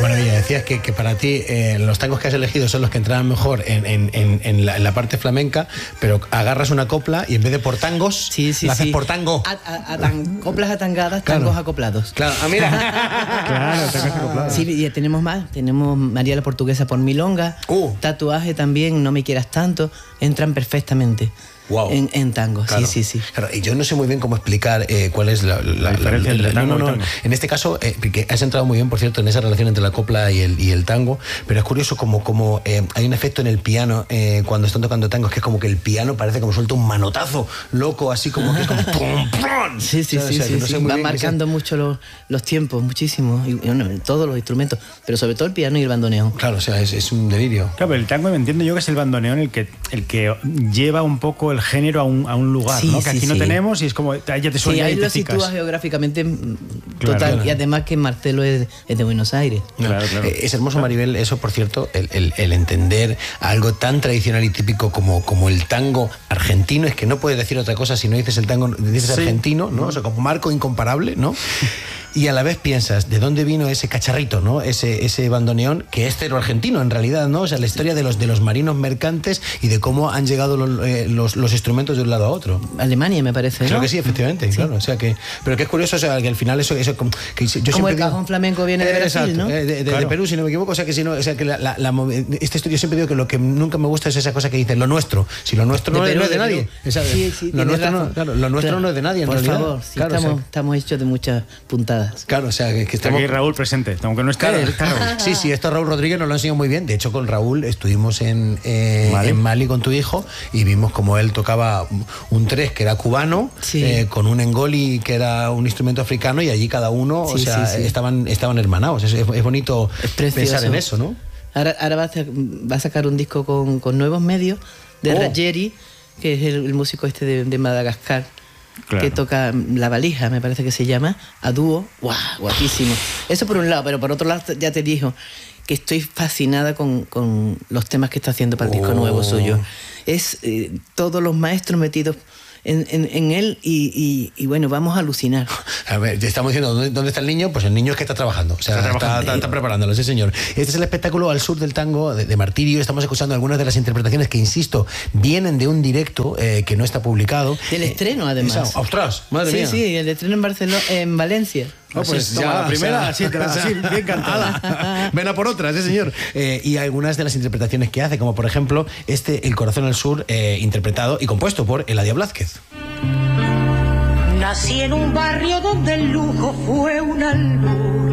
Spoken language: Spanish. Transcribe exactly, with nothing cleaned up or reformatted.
maravilla. Decías que, que para ti eh, los tangos que has elegido son los que entraban mejor en, en, en, en, la, en la parte flamenca, pero agarras una copla y en vez de por tangos, sí, sí, la haces sí. por tango. A, a, a tan, coplas atangadas, tangos claro. acoplados. Claro, ah, mira. Claro, tangos acoplados. Sí, y tenemos más. Tenemos María la Portuguesa por milonga, uh. Tatuaje también, No me quieras tanto, entran perfectamente. Wow. En, en tango, claro. sí, sí, sí. Claro, y yo no sé muy bien cómo explicar eh, cuál es la, la, la diferencia la, la, entre tango no, no, y tango. En este caso, eh, porque has entrado muy bien, por cierto, en esa relación entre la copla y el, y el tango, pero es curioso como, como eh, hay un efecto en el piano eh, cuando están tocando tangos, que es como que el piano parece como suelta un manotazo loco, así como que es como ¡pum, pum! Sí, sí, o sea, sí, o sea, sí, no sí. sé muy Va bien marcando sea... mucho los, los tiempos, muchísimo, y bueno, en todos los instrumentos, pero sobre todo el piano y el bandoneón. Claro, o sea, es, es un delirio. Claro, pero el tango me entiendo yo que es el bandoneón el que, el que lleva un poco el género a un, a un lugar, sí, ¿no? Que sí, aquí no sí. tenemos y es como, ya te suena, Sí, ahí lo identificas. sitúas geográficamente Claro, total, claro. y además que Marcelo es, es de Buenos Aires. Claro, claro. Eh, es hermoso, Maribel, eso, por cierto, el, el, el entender algo tan tradicional y típico como, como el tango argentino. Es que no puedes decir otra cosa si no dices el tango, dices sí. argentino, ¿no? O sea, como marco incomparable, ¿no? Y a la vez piensas, ¿de dónde vino ese cacharrito, ¿no? Ese, ese bandoneón, que es cero argentino, en realidad, ¿no? O sea, la historia de los, de los marinos mercantes y de cómo han llegado los, eh, los, los instrumentos de un lado a otro. Alemania, me parece, ¿no? Creo que sí, efectivamente, Sí. claro. O sea que, pero que es curioso, o sea, que al final eso, eso que yo como siempre el digo, cajón flamenco viene de eh, Brasil, exacto, ¿no? eh, de, de, Claro. de Perú, si no me equivoco. O sea que si no, o sea que la, la, la, este estudio siempre digo que lo que nunca me gusta es esa cosa que dicen lo nuestro. Si lo nuestro De no, Perú, no es de, de nadie. Perú. Esa- Sí, sí, lo tienes nuestro, no, razón. claro, lo nuestro Claro. no es de nadie, en Por realidad. favor, sí, claro, estamos, o sea, estamos hechos de muchas puntadas. claro, o sea, que, que estamos... Aquí Raúl presente, aunque no está, Claro. está Raúl. Sí, sí, esto Raúl Rodríguez nos lo ha enseñado muy bien. De hecho, con Raúl estuvimos en, eh, Mali. en Mali con tu hijo y vimos como él tocaba un tres que era cubano, Sí. eh, con un engoli que era un instrumento africano y allí cada uno, o Sí, sea, sí, sí. estaban estaban hermanados. Es, es bonito Es precioso. pensar en eso, ¿no? Ahora, ahora va, a hacer- va a sacar un disco con, con nuevos medios de Oh. Raggieri, que es el, el músico este de, de Madagascar, Claro. que toca La Valija, me parece que se llama, a dúo. ¡Guau! Guapísimo. Eso por un lado, pero por otro lado ya te dijo que estoy fascinada con, con los temas que está haciendo para el disco Oh. nuevo suyo. Es eh, todos los maestros metidos en, en, en él y, y, y bueno, vamos a alucinar. A ver, te estamos diciendo, ¿dónde, dónde está el niño? Pues el niño es que está trabajando, o sea, Está está, trabajando. está- está preparándolo, sí señor. Este es el espectáculo Al Sur del Tango de, de Martirio. Estamos escuchando algunas de las interpretaciones que, insisto, vienen de un directo eh, que no está publicado. Del Eh, estreno, además. esa- ¡Ostras! ¡Madre sí, mía! sí, el estreno en Barcelona, en Valencia. No, pues Toma, ya, la primera, o sea, sí, te la- sí, bien cantada. ¡Hala! Ven a por otras, sí, señor. Eh, y algunas de las interpretaciones que hace, como por ejemplo este El Corazón al Sur, eh, interpretado y compuesto por Eladia Blázquez. Nací en un barrio donde el lujo fue una luz.